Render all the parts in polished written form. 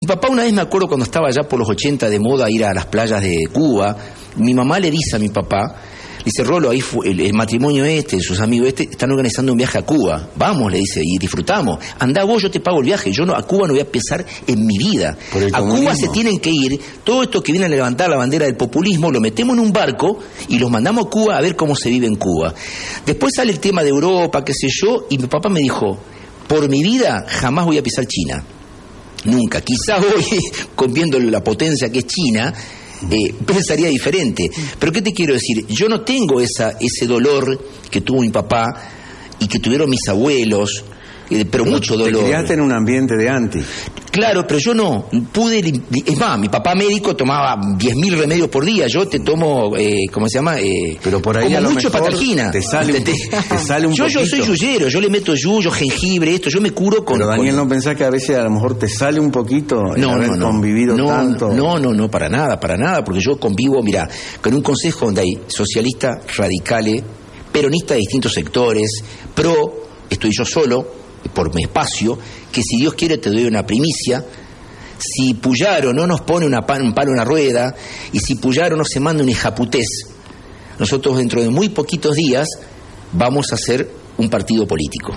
Mi papá una vez, me acuerdo, cuando estaba allá por los 80 de moda ir a las playas de Cuba, mi mamá le dice a mi papá, dice, Rolo, ahí fue el matrimonio sus amigos están organizando un viaje a Cuba. Vamos, le dice, y disfrutamos. Andá vos, yo te pago el viaje. Yo a Cuba no voy a pesar en mi vida. A Cuba se tienen que ir. Todo esto que vienen a levantar la bandera del populismo, lo metemos en un barco y los mandamos a Cuba a ver cómo se vive en Cuba. Después sale el tema de Europa, qué sé yo, y mi papá me dijo, por mi vida jamás voy a pisar China. Nunca. Quizás hoy, viendo la potencia que es China, pensaría diferente. Pero ¿qué te quiero decir? Yo no tengo ese dolor que tuvo mi papá y que tuvieron mis abuelos, pero mucho dolor. Te criaste en un ambiente de anti. Claro, pero yo no pude. Es más, mi papá médico tomaba 10.000 remedios por día. Yo te tomo, ¿cómo se llama? Pero por ahí como a lo mucho mejor patalgina. Te sale un yo poquito. Soy yuyero, yo le meto yuyo, jengibre, esto, yo me curo con... Pero Daniel, ¿no pensás que a veces a lo mejor te sale un poquito haber convivido tanto? No, para nada, porque yo convivo, mirá, con un consejo donde hay socialistas, radicales, peronistas de distintos sectores, estoy yo solo, por mi espacio, que si Dios quiere te doy una primicia. Si Puyaro no nos pone un palo en la rueda, y si Puyaro no se manda un hijaputés, nosotros dentro de muy poquitos días vamos a hacer un partido político.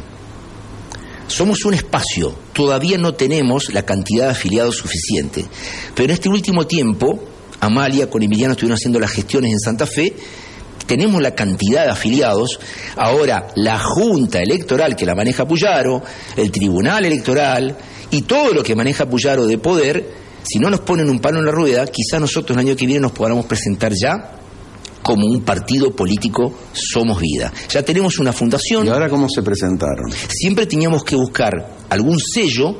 Somos un espacio, todavía no tenemos la cantidad de afiliados suficiente, pero en este último tiempo Amalia con Emiliano estuvieron haciendo las gestiones en Santa Fe. Tenemos la cantidad de afiliados. Ahora, la Junta Electoral que la maneja Puyaro, el Tribunal Electoral y todo lo que maneja Puyaro de poder, si no nos ponen un palo en la rueda, quizás nosotros el año que viene nos podamos presentar ya como un partido político Somos Vida. Ya tenemos una fundación. ¿Y ahora cómo se presentaron? Siempre teníamos que buscar algún sello,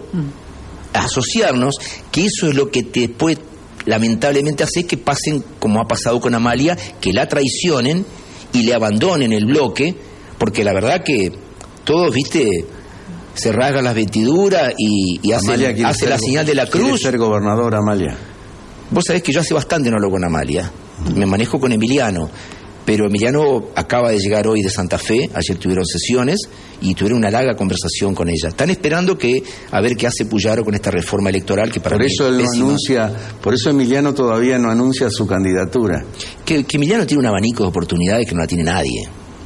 asociarnos, que eso es lo que te puede... lamentablemente hace que pasen como ha pasado con Amalia, que la traicionen y le abandonen el bloque, porque la verdad que todos, viste, se rasgan las vestiduras y hace la señal de la cruz. ¿Quiere ser gobernador Amalia? Vos sabés que yo hace bastante no hablo con Amalia, me manejo con Emiliano, pero Emiliano acaba de llegar hoy de Santa Fe, ayer tuvieron sesiones y tuvieron una larga conversación con ella. Están esperando a ver qué hace Puyaro con esta reforma electoral que para mí es pésima. Por eso Emiliano todavía no anuncia su candidatura. Que Emiliano tiene un abanico de oportunidades que no la tiene nadie.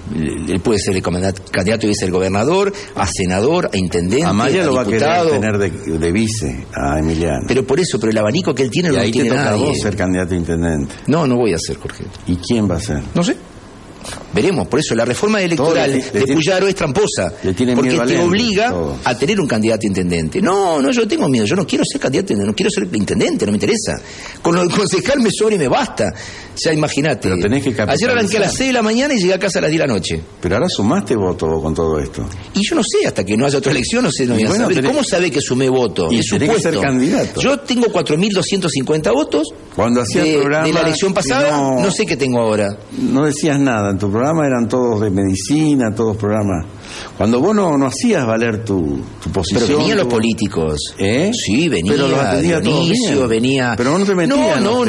Él puede ser el candidato y ser gobernador, a senador, a intendente, Amalia a lo diputado. va a querer tener de vice a Emiliano. Pero por eso, el abanico que él tiene no lo tiene nadie. Y ahí te toca a vos ser candidato a intendente. No voy a ser, Jorge. ¿Y quién va a ser? No sé. Veremos, por eso la reforma electoral de Puyaro es tramposa, porque te obliga a tener un candidato a intendente. No, yo tengo miedo, yo no quiero ser candidato, no quiero ser intendente, no me interesa. Con lo del concejal me sobra y me basta. Ya imagínate. Ayer arranqué a las 6 de la mañana y llegué a casa a las 10 de la noche. Pero ahora sumaste voto con todo esto. Y yo no sé, hasta que no haya otra elección, no sé, no voy a saber. ¿Cómo sabe que sumé voto? Y tenés que ser candidato. Yo tengo 4.250 votos. Cuando hacías el programa de la elección pasada, no sé qué tengo ahora. No decías nada, en tu programa eran todos de medicina, todos programas. Cuando vos no hacías valer tu posición. Pero venían los políticos. Sí, venía Dionisio, venía. Pero no te metías. No,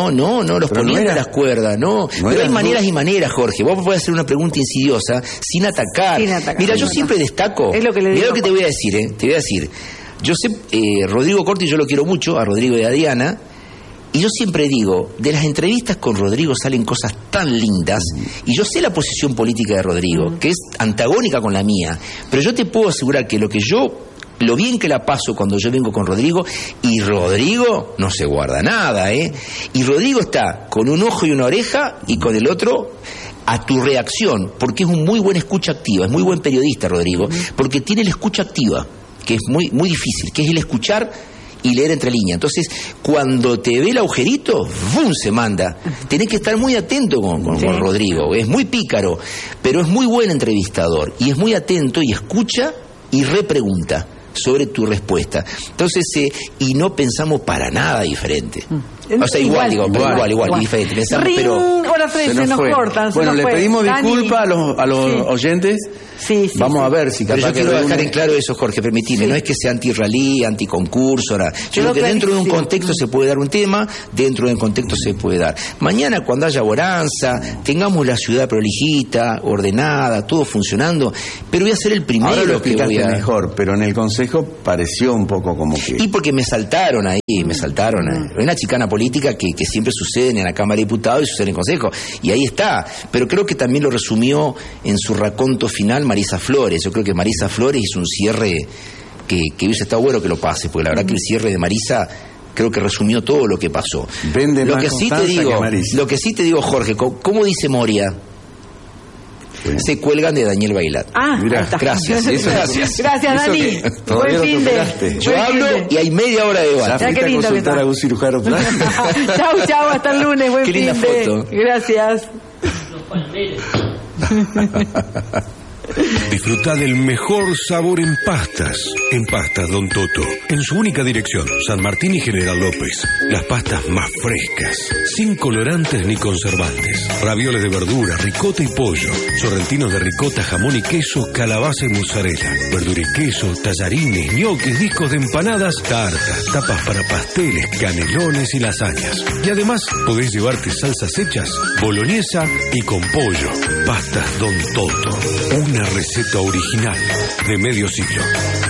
los ponían de las cuerdas, no. Pero hay maneras y maneras, Jorge. Vos podés hacer una pregunta insidiosa sin atacar. Mira, yo siempre destaco. Es lo que le digo. Mira lo que te voy a decir, te voy a decir. Yo sé, Rodrigo Corti, yo lo quiero mucho, a Rodrigo y a Diana. Y yo siempre digo, de las entrevistas con Rodrigo salen cosas tan lindas, y yo sé la posición política de Rodrigo, que es antagónica con la mía, pero yo te puedo asegurar que lo bien que la paso cuando yo vengo con Rodrigo, y Rodrigo no se guarda nada, y Rodrigo está con un ojo y una oreja, y con el otro a tu reacción, porque es un muy buen escucha activa, es muy buen periodista Rodrigo, porque tiene la escucha activa, que es muy, muy difícil, que es el escuchar y leer entre líneas. Entonces, cuando te ve el agujerito, ¡bum!, se manda. Tenés que estar muy atento con Rodrigo. Es muy pícaro, pero es muy buen entrevistador. Y es muy atento y escucha y repregunta sobre tu respuesta. Entonces, y no pensamos para nada diferente. O sea, igual, diferente. Pensamos, pero por la frente, se nos cortan. Bueno, le pedimos disculpas a los oyentes. Sí, vamos a ver si capaz. Pero yo quiero dejar en claro eso, Jorge, permitime, no es que sea anti-rally, anti-concurso, nada. Yo creo que dentro de un contexto se puede dar un tema, dentro de un contexto se puede dar. Mañana, cuando haya bonanza, tengamos la ciudad prolijita, ordenada, todo funcionando, pero voy a ser el primero. Ahora lo que voy a... mejor, pero en el Consejo pareció un poco como que... Y porque me saltaron ahí. Es una chicana política que siempre sucede en la Cámara de Diputados y sucede en el Consejo. Y ahí está. Pero creo que también lo resumió en su raconto final Marisa Flores. Yo creo que Marisa Flores hizo un cierre que hubiese estado bueno que lo pase, porque la verdad que el cierre de Marisa creo que resumió todo lo que pasó. Vende lo más que sí te digo, lo que sí te digo, Jorge, ¿cómo dice Moria? Se cuelgan de Daniel Bailat. Mirá, gracias. Gracias, Dani. Buen fin de. Yo hablo y hay media hora de debate. Ya fuiste a consultar a un cirujano plástico. Chau, hasta el lunes. Buen fin de. Foto. Gracias. Disfruta del mejor sabor en pastas. En Pastas Don Toto. En su única dirección, San Martín y General López. Las pastas más frescas, sin colorantes ni conservantes. Ravioles de verdura, ricota y pollo. Sorrentinos de ricota, jamón y queso, calabaza y mozzarella. Verdura y queso, tallarines, ñoques, discos de empanadas, tartas, tapas para pasteles, canelones y lasañas. Y además, podés llevarte salsas hechas, boloñesa y con pollo. Pastas Don Toto. Una receta original de medio siglo.